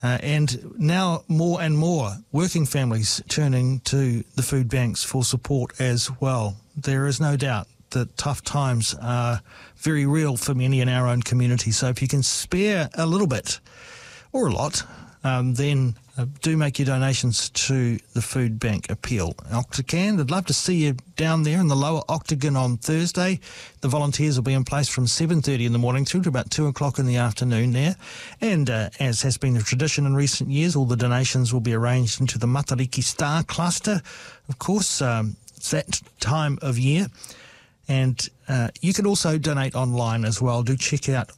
And now more and more working families turning to the food banks for support as well. There is no doubt that tough times are very real for many in our own community. So if you can spare a little bit or a lot, then do make your donations to the Food Bank Appeal. Octacan, I'd love to see you down there in the Lower Octagon on Thursday. The volunteers will be in place from 7:30 in the morning through to about 2 o'clock in the afternoon there. And as has been the tradition in recent years, all the donations will be arranged into the Matariki Star Cluster. Of course, it's that time of year. And you can also donate online as well. Do check out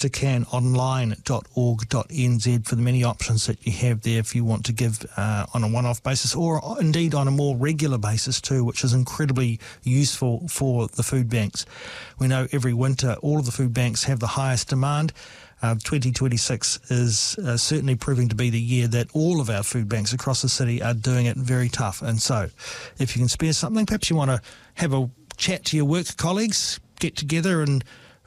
octacanonline.org.nz for the many options that you have there if you want to give on a one-off basis, or indeed on a more regular basis too, which is incredibly useful for the food banks. We know every winter all of the food banks have the highest demand. 2026 is certainly proving to be the year that all of our food banks across the city are doing it very tough. And so if you can spare something, perhaps you want to have a chat to your work colleagues, get together and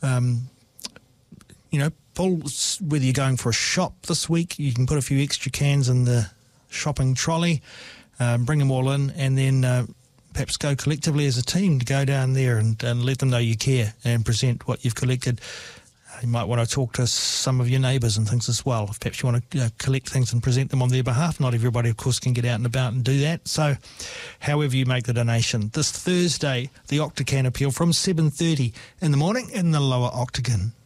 pull, whether you're going for a shop this week, you can put a few extra cans in the shopping trolley, bring them all in, and then perhaps go collectively as a team to go down there and let them know you care and present what you've collected. You might want to talk to some of your neighbours and things as well. If perhaps you want to collect things and present them on their behalf. Not everybody, of course, can get out and about and do that. So however you make the donation. This Thursday, the Octacan Appeal from 7:30 in the morning in the Lower Octagon.